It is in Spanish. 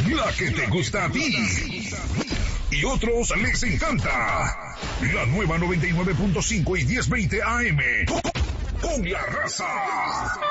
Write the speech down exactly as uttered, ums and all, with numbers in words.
La que te gusta a ti. Y otros les encanta. La nueva noventa y nueve punto cinco y diez veinte A M. Con la raza.